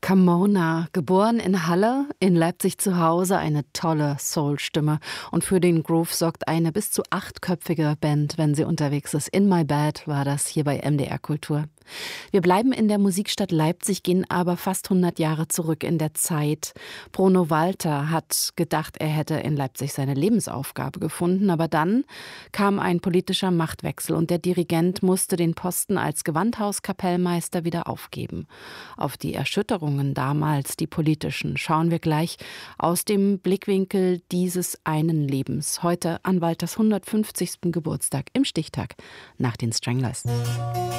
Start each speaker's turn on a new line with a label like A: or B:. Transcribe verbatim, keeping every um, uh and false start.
A: Carmona, geboren in Halle, in Leipzig zu Hause, eine tolle Soul-Stimme. Und für den Groove sorgt eine bis zu achtköpfige Band, wenn sie unterwegs ist. In My Bad war das hier bei M D R Kultur. Wir bleiben in der Musikstadt Leipzig, gehen aber fast hundert Jahre zurück in der Zeit. Bruno Walter hat gedacht, er hätte in Leipzig seine Lebensaufgabe gefunden, aber dann kam ein politischer Machtwechsel und der Dirigent musste den Posten als Gewandhauskapellmeister wieder aufgeben. Auf die Erschütterungen damals, die politischen, schauen wir gleich aus dem Blickwinkel dieses einen Lebens. Heute an Walters hundertfünfzigsten Geburtstag im Stichtag nach den Stranglers.